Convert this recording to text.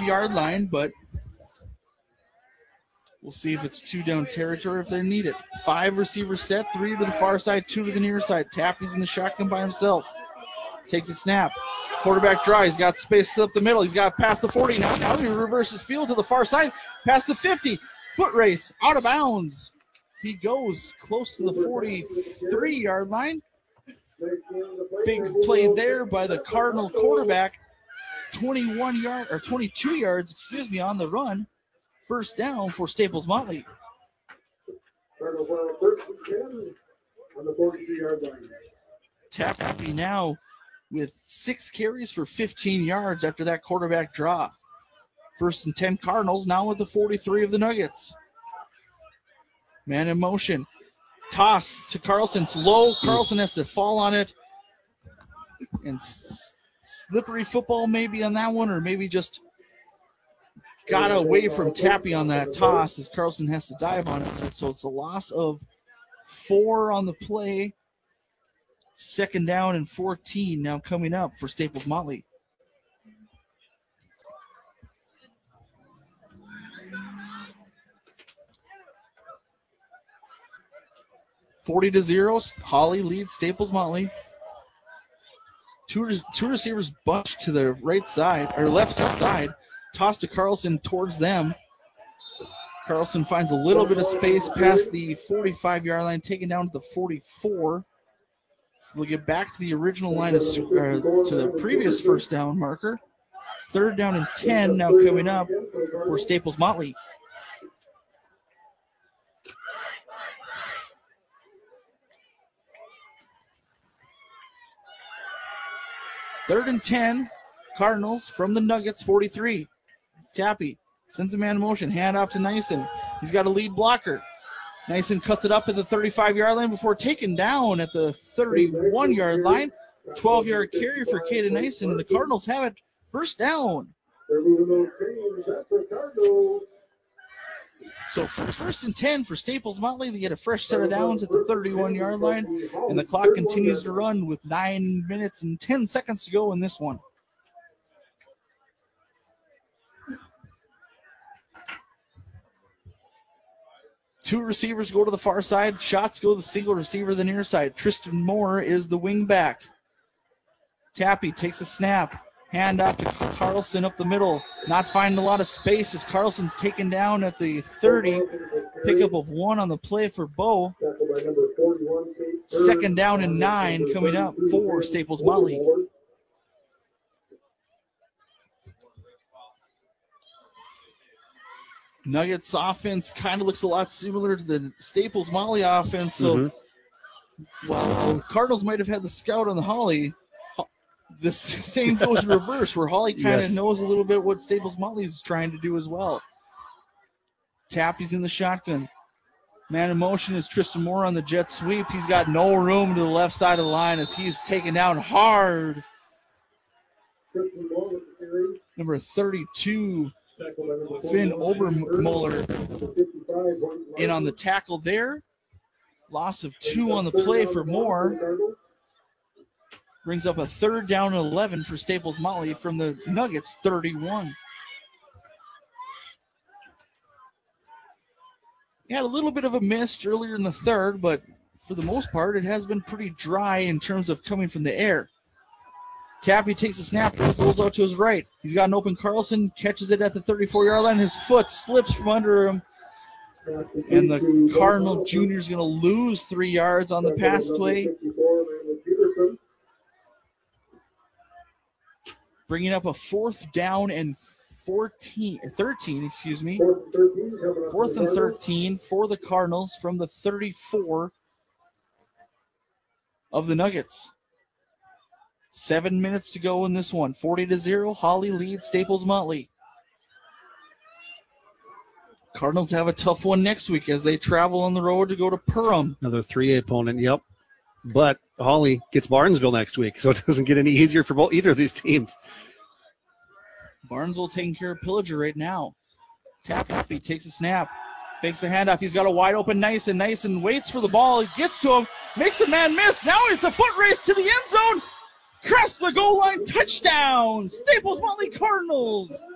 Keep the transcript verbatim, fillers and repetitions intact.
five-yard line, but we'll see if it's two-down territory if they need it. Five receivers set, three to the far side, two to the near side. Tappy's in the shotgun by himself. Takes a snap. Quarterback draw. He's got space up the middle. He's got past the forty now. Now he reverses field to the far side, past the fifty. Foot race, out of bounds. He goes close to the forty-three-yard line. Big play there by the Cardinal quarterback. twenty-one yard or twenty-two yards, excuse me, on the run. First down for Staples Motley. Tappy now with six carries for fifteen yards after that quarterback draw. First and ten Cardinals, now with the forty-three of the Nuggets. Man in motion. Toss to Carlson. It's low. Carlson has to fall on it. And s- slippery football maybe on that one, or maybe just got away from Tappy on that toss as Carlson has to dive on it. So, so it's a loss of four on the play. Second down and fourteen now coming up for Staples Motley. forty to zero. Holly leads Staples Motley. Two, two receivers bunch to the right side, or left side. Toss to Carlson towards them. Carlson finds a little bit of space past the forty-five-yard line, taken down to the forty-four. So they'll get back to the original line, of, uh, to the previous first down marker. Third down and ten now coming up for Staples Motley. Third and ten, Cardinals from the Nuggets, forty-three. Tappy sends a man in motion, hand off to Nyson. He's got a lead blocker. Nyson cuts it up at the thirty-five-yard line before taken down at the thirty-one-yard line. twelve-yard carry for Caden Nyson, and the Cardinals have it first down. So first and ten for Staples Motley. They get a fresh set of downs at the thirty-one-yard line, and the clock continues to run with nine minutes and ten seconds to go in this one. Two receivers go to the far side. Shots go to the single receiver to the near side. Tristan Moore is the wing back. Tappy takes a snap. Hand off to Carlson up the middle. Not finding a lot of space as Carlson's taken down at the thirty. Pickup of one on the play for Bo. Second down and nine coming up for Staples Motley. Nuggets offense kind of looks a lot similar to the Staples Motley offense. So mm-hmm. while Cardinals might have had the scout on the Holly, the same goes in reverse, where Holly kind of yes. knows a little bit what Staples Motley is trying to do as well. Tappy's in the shotgun. Man in motion is Tristan Moore on the jet sweep. He's got no room to the left side of the line as he's taken down hard. Number thirty-two, Finn Obermuller in on the tackle there. Loss of two on the play for Moore. Brings up a third down and eleven for Staples Motley from the Nuggets thirty-one. He had a little bit of a mist earlier in the third, but for the most part, it has been pretty dry in terms of coming from the air. Tappy takes a snap, rolls out to his right. He's got an open Carlson, catches it at the thirty-four-yard line. His foot slips from under him, and the Cardinal Junior is going to lose three yards on the pass play. Bringing up a fourth down and fourteen, thirteen, excuse me. Fourth and thirteen for the Cardinals from the thirty-four of the Nuggets. Seven minutes to go in this one. forty to zero. Holly leads Staples Motley. Cardinals have a tough one next week as they travel on the road to go to Perham. Another three A opponent, yep. But Holly gets Barnesville next week, so it doesn't get any easier for both either of these teams. Barnesville taking care of Pillager right now. Tappy takes a snap, fakes a handoff. He's got a wide open Nyson. Nyson waits for the ball. He gets to him, makes a man miss. Now it's a foot race to the end zone. Cross the goal line, touchdown. Staples Motley Cardinals.